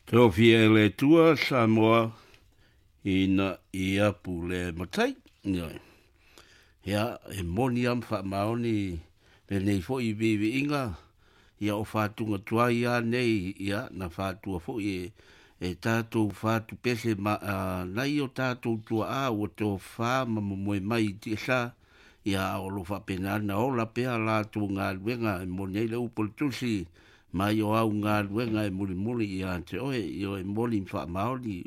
Tofia le tua Samoa ina ia pule matai. Ia e moni am wha maoni le nei fo I vivi inga. Ia o whātunga tua ia nei ia na whātua fo e tātou whātu pese nai o tātou tua a o tō whā mamoe mai ti sa. Ia o lo whapenana o la pea la tō ngā luenga e moni ei le upol tusi. Mai o au ngā luenga e muli ia te oe I o e moli mwha maoli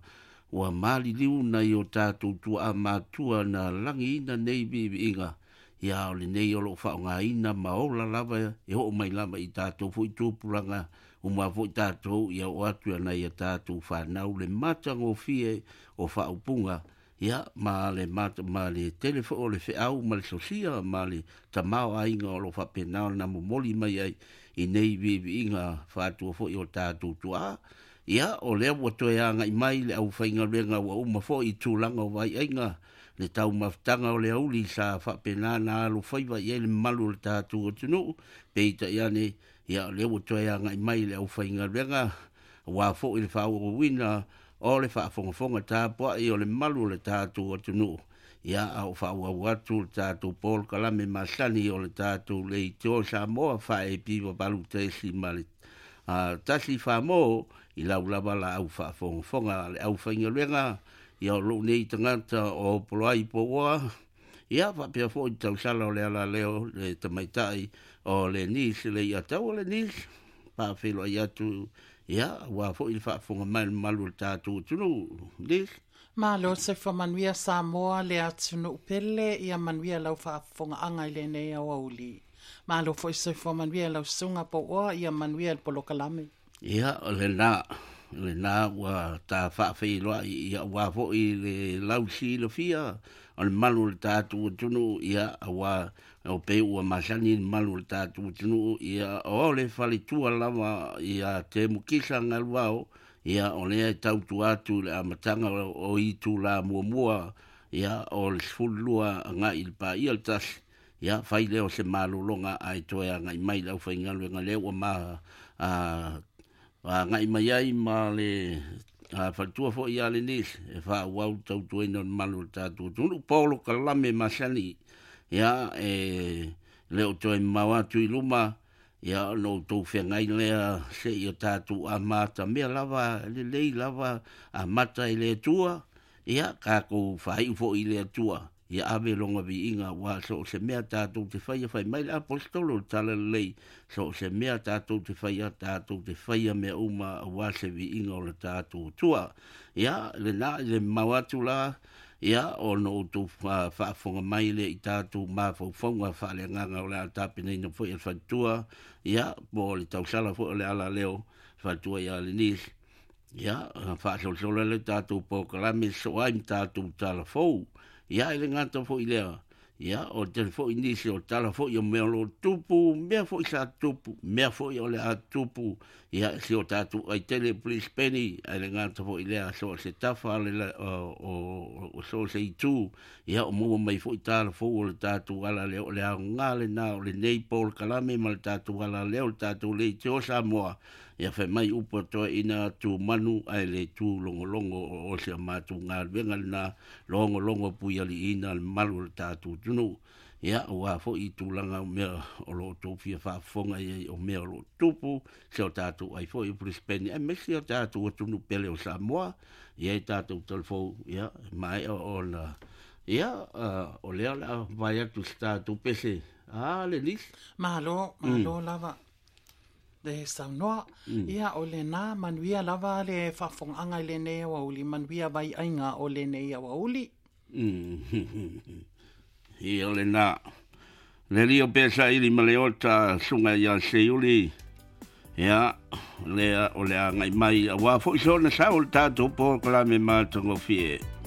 ua mali liu na I o tātou tua a mātua na langi ina nei bibi inga. Ia o le nei o lo wha o ngā ina maola lava e ho mai lava I tātou fo I tūpuranga o mua fo I tātou ia o atua na ia tātou whanau le matango fie o wha upunga. Ia ma le mata ma le telefo o le wheau ma le sosia ma le tamao a inga o lo wha penao na moli mai ai I nei vivi inga whātua fo I o tātou tua. Ia o lea wa toe a ngai mai le au whainga renga wa uma fo I tūlanga o vai ainga. Le tau maftanga o le auli sa whapena na alo whaiva I le malu le tātou o tunu. Peita iane, ia o lea wa toe a ngai mai le au whainga renga. Wa fo I le whau o wina o le whaafongafonga tāpua I o le malu le tātou o tunu. Ia au whau au atu le tātou Paul Kalame Masani o le tātou le I tō Samoa whae piwa balu teisi mali. Tasi whamo I lau lava la au whaafongafonga le au whainga renga. Ia o lo nei tangata o poloai poa. Ia whapea fo I tau sala o le ala leo le tamaitai o le nis le ia tau o le nis. Pāwhelo I atu. Ia wa fo I whaafonga mai malu le tātou tunu. Nis. Malo se fa manuia Samoa le atunu upele ia manuia lau whaafonga anga I le nei au auli. Malo fo se fa manuia lau sunga po oa ia manuia le polo kalame. Ia o le na wa ta whaawhiloa ia wa fo I le lau si le fia. O le malu le tātou tunu ia wa o pe ua masani le malu le tātou tunu ia o le whalitua lava ia te mukisa ngaluao. Ia o lea tau tu atu le amatanga o I tu la mua ia o le fulua nga I le pa ia le tas ia whai leo se malolonga ai toea ngai mai lau whai ngalu nga leo ma ngai mai ai ma le whatua fo ia le nis e wha wau tau tuena malu le tātou tunu Paulo Kalame Masani ia leo toe mawatu I luma ia no tau whengai lea se ia tātou a mata mea lava, le lei lava a mata I lea tua, ia kako whai ufo I lea tua, ia ave longa vi inga wa so se mea tātou te whai mai le apostolo tala lei, so se mea tātou te whai mea uma wa se vi inga o le tātou tua, ia le na le mawatu la, ia o no tu whaafonga mai le I tātou mawhaufonga whaale nganga o le atapine ina fo I whatua, ia po le tausala fo le ala leo whatua ia le nis, ia whaasolsola le tātou po kalame so aim tātou tala fau, ia ele ngata fo I lea, ia o te fo I nisi o tala fo I o mea lo tupu, mea fo I sa tupu, mea fo I o le a tupu, ia si o tātou ai tele please penny, ele ngata fo I lea so se tafa le o so se I tū, ia o mua mai fo I tala fo o le tātou ala leo le a ngale na o le nei Paul Kalame ma le tātou ala leo le tātou le I te o Samoa, ia whai mai upo toa ina tu manu ai le tū longo o se amatu ngā venga na longo pui ali ina le malu le tātou tunu. Ia ua fo I tūlanga o mea o lo tōpia whaafonga I o mea o lo tupu, se o tātou ai fo I Brisbane, e mesi o tātou o tunu pele o Samoa, ia I tātou telefo, ia, mai o la, ia, o lea la vai atu tātou pese, le nis. Malo lava. Le saunoa, ia o le nā manuia lava le whaafonga anga I le nei au auli, manuia vai ainga o le nei au auli. Ia o le nā. Le rio pesa ili ma le ota sunga ia se uli. Ia, lea o le angai mai, a wafo I so na sao le tātou po kalame mātango fie.